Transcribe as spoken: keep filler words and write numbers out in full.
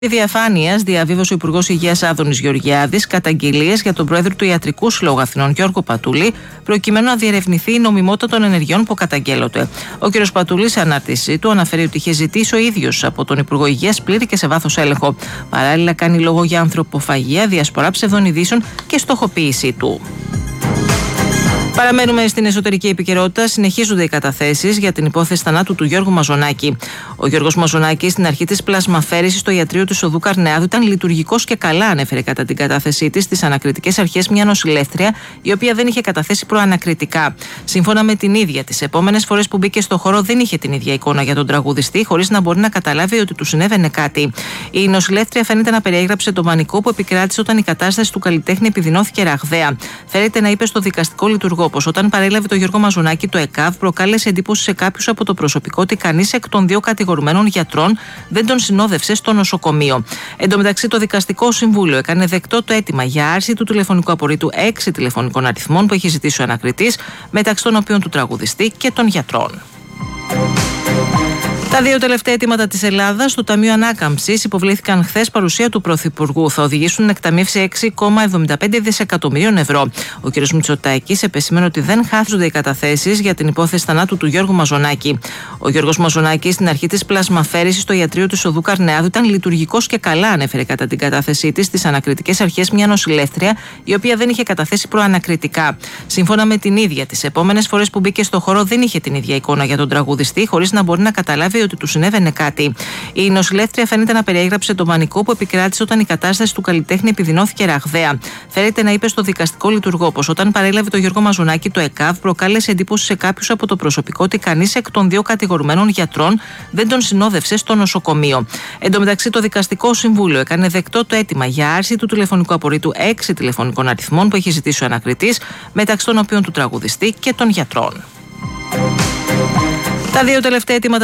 Διαφάνειας διαβίβασε ο Υπουργός Υγείας Άδωνης Γεωργιάδης καταγγελίες για τον πρόεδρο του Ιατρικού Συλλόγου Αθηνών Γιώργο Πατούλη, προκειμένου να διερευνηθεί η νομιμότητα των ενεργειών που καταγγέλλονται. Ο κ. Πατούλης, σε ανάρτησή του, αναφέρει ότι είχε ζητήσει ο ίδιος από τον Υπουργό Υγείας πλήρη και σε βάθος έλεγχο. Παράλληλα, κάνει λόγο για ανθρωποφαγία, διασπορά ψευδών ειδήσεων και στοχοποίησή του. Παραμένουμε στην εσωτερική επικαιρότητα. Συνεχίζονται οι καταθέσεις για την υπόθεση θανάτου του Γιώργου Μαζονάκη. Ο Γιώργος Μαζονάκης, στην αρχή της πλασμαφέρησης στο ιατρείο του Οδού Καρνεάδου, ήταν λειτουργικός και καλά, ανέφερε κατά την κατάθεσή της στις ανακριτικές αρχές μια νοσηλεύτρια, η οποία δεν είχε καταθέσει προανακριτικά. Σύμφωνα με την ίδια, τις επόμενες φορές που μπήκε στο χώρο δεν είχε την ίδια εικόνα για τον τραγουδιστή, χωρίς να μπορεί να καταλάβει ότι του συνέβαινε κάτι. Η νοσηλεύτρια φαίνεται να περιέγραψε τον πανικό που επικράτησε όταν η κατάσταση του καλλιτέχνη επιδεινώθηκε ραγδαία. Φέρεται να είπε στο δικαστικό λειτουργό πως όταν παρέλαβε το Γιώργο Μαζονάκη, το ΕΚΑΒ προκάλεσε εντύπωση σε κάποιους από το προσωπικό ότι κανείς εκ των δύο κατηγορουμένων γιατρών δεν τον συνόδευσε στο νοσοκομείο. Εν τω μεταξύ, το Δικαστικό Συμβούλιο έκανε δεκτό το αίτημα για άρση του τηλεφωνικού απορρίτου έξι τηλεφωνικών αριθμών που έχει ζητήσει ο ανακριτής, μεταξύ των οποίων του τραγουδιστή και των γιατρών. Τα δύο τελευταία αιτήματα της Ελλάδας του Ταμείου Ανάκαμψης υποβλήθηκαν χθες παρουσία του Πρωθυπουργού. Θα οδηγήσουν εκταμείευση έξι κόμμα εβδομήντα πέντε δισεκατομμυρίων ευρώ. Ο κ. Μητσοτάκης επεσήμενε ότι δεν χάθρονται οι καταθέσεις για την υπόθεση θανάτου του Γιώργου Μαζονάκη. Ο Γιώργος Μαζονάκης, στην αρχή της πλασμαφέρησης στο ιατρείο του Οδού Καρνεάδου, ήταν λειτουργικός και καλά, ανέφερε κατά την κατάθεσή της στις ανακριτικές αρχές μια νοσηλεύτρια, η οποία δεν είχε καταθέσει προανακριτικά. Σύμφωνα με την ίδια, τις επόμενες φορές που μπήκε στο χώρο δεν είχε την ίδια εικόνα για τον τραγουδιστή, χωρίς να μπορεί να καταλάβει ότι του συνέβαινε κάτι. Η νοσηλεύτρια φαίνεται να περιέγραψε τον πανικό που επικράτησε όταν η κατάσταση του καλλιτέχνη επιδεινώθηκε ραγδαία. Φέρεται να είπε στο δικαστικό λειτουργό πως όταν παρέλαβε το Γιώργο Μαζονάκη, το ΕΚΑΒ προκάλεσε εντύπωση σε κάποιους από το προσωπικό ότι κανείς εκ των δύο κατηγορουμένων γιατρών δεν τον συνόδευσε στο νοσοκομείο. Εν τω μεταξύ, το Δικαστικό Συμβούλιο έκανε δεκτό το αίτημα για άρση του τηλεφωνικού απορρίτου έξι τηλεφωνικών αριθμών που έχει ζητήσει ο ανακριτής, μεταξύ των οποίων του τραγουδιστή και των γιατρών. Τα δύο τελευταία αιτήματα